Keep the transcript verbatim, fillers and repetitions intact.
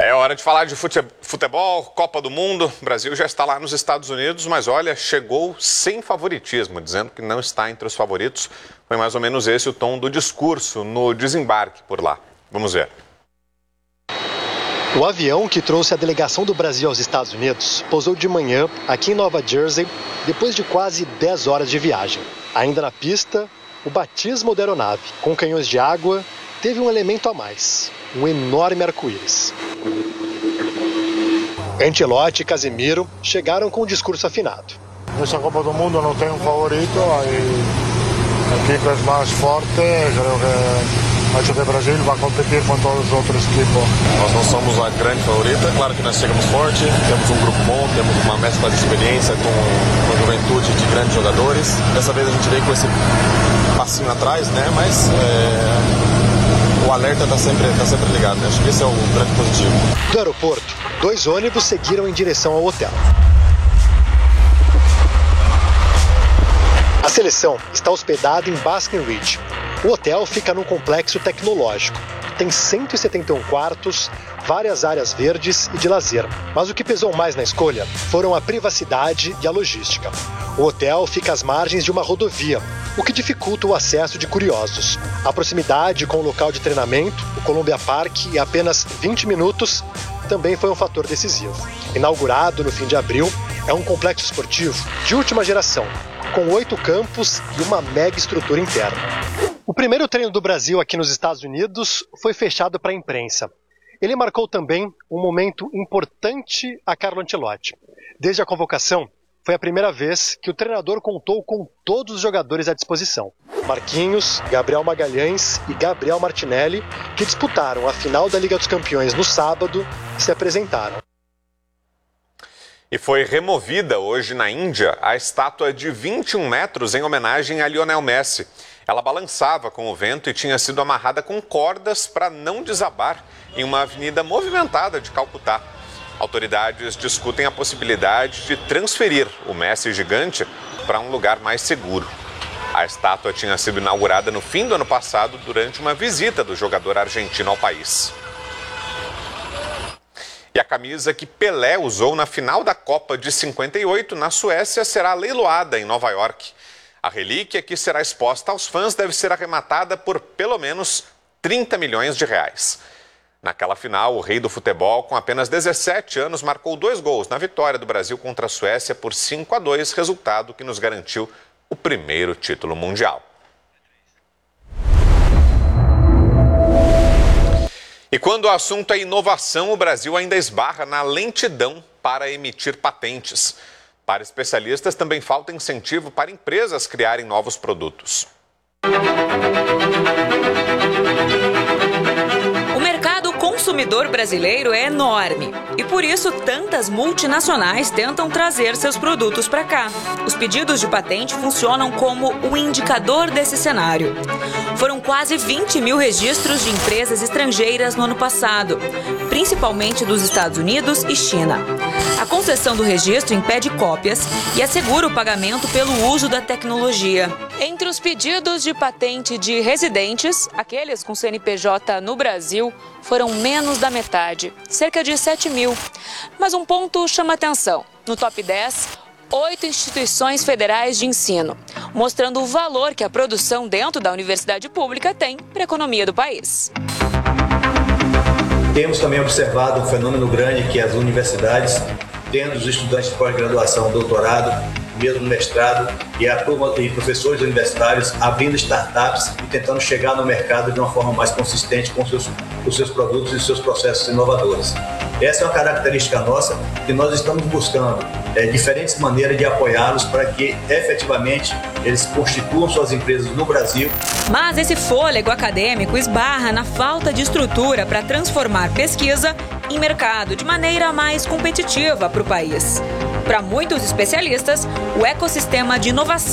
É hora de falar de futebol, Copa do Mundo. O Brasil já está lá nos Estados Unidos, mas olha, chegou sem favoritismo, dizendo que não está entre os favoritos. Foi mais ou menos esse o tom do discurso no desembarque por lá. Vamos ver. O avião que trouxe a delegação do Brasil aos Estados Unidos pousou de manhã aqui em Nova Jersey, depois de quase dez horas de viagem. Ainda na pista, o batismo da aeronave, com canhões de água, teve um elemento a mais, um enorme arco-íris. Ancelotti e Casemiro chegaram com um discurso afinado. Nessa Copa do Mundo não tem um favorito, a equipe mais forte, creio que acho que o Brasil vai competir com todos os outros equipos. Nós não somos a grande favorita, claro que nós chegamos forte, temos um grupo bom, temos uma mescla de experiência com, com juventude de grandes jogadores. Dessa vez a gente veio com esse passinho atrás, né? Mas é, o alerta está sempre, tá sempre ligado, né? Acho que esse é o grande positivo. Do aeroporto, dois ônibus seguiram em direção ao hotel. A seleção está hospedada em Basking Ridge. O hotel fica num complexo tecnológico. Tem cento e setenta e um quartos, várias áreas verdes e de lazer. Mas o que pesou mais na escolha foram a privacidade e a logística. O hotel fica às margens de uma rodovia, o que dificulta o acesso de curiosos. A proximidade com o local de treinamento, o Columbia Park, e apenas vinte minutos, também foi um fator decisivo. Inaugurado no fim de abril, é um complexo esportivo de última geração, com oito campos e uma mega estrutura interna. O primeiro treino do Brasil aqui nos Estados Unidos foi fechado para a imprensa. Ele marcou também um momento importante a Carlo Ancelotti. Desde a convocação, foi a primeira vez que o treinador contou com todos os jogadores à disposição. Marquinhos, Gabriel Magalhães e Gabriel Martinelli, que disputaram a final da Liga dos Campeões no sábado, se apresentaram. E foi removida hoje na Índia a estátua de vinte e um metros em homenagem a Lionel Messi. Ela balançava com o vento e tinha sido amarrada com cordas para não desabar em uma avenida movimentada de Calcutá. Autoridades discutem a possibilidade de transferir o Messi gigante para um lugar mais seguro. A estátua tinha sido inaugurada no fim do ano passado durante uma visita do jogador argentino ao país. E a camisa que Pelé usou na final da Copa de cinquenta e oito na Suécia será leiloada em Nova York. A relíquia que será exposta aos fãs deve ser arrematada por pelo menos trinta milhões de reais. Naquela final, o rei do futebol, com apenas dezessete anos, marcou dois gols na vitória do Brasil contra a Suécia por cinco a dois, resultado que nos garantiu o primeiro título mundial. E quando o assunto é inovação, o Brasil ainda esbarra na lentidão para emitir patentes. Para especialistas, também falta incentivo para empresas criarem novos produtos. O mercado consumidor brasileiro é enorme e por isso tantas multinacionais tentam trazer seus produtos para cá. Os pedidos de patente funcionam como um indicador desse cenário. Foram quase vinte mil registros de empresas estrangeiras no ano passado, principalmente dos Estados Unidos e China. A concessão do registro impede cópias e assegura o pagamento pelo uso da tecnologia. Entre os pedidos de patente de residentes, aqueles com C N P J no Brasil foram menos da metade, cerca de sete mil. Mas um ponto chama atenção. No top dez, oito instituições federais de ensino, mostrando o valor que a produção dentro da universidade pública tem para a economia do país. Temos também observado um fenômeno grande que as universidades, tendo os estudantes de pós-graduação, doutorado, mesmo mestrado, e, a turma, e professores universitários abrindo startups e tentando chegar no mercado de uma forma mais consistente com os seus, os seus produtos e seus processos inovadores. Essa é uma característica nossa que nós estamos buscando é, diferentes maneiras de apoiá-los para que efetivamente eles constituam suas empresas no Brasil. Mas esse fôlego acadêmico esbarra na falta de estrutura para transformar pesquisa em mercado de maneira mais competitiva para o país. Para muitos especialistas, o ecossistema de inovação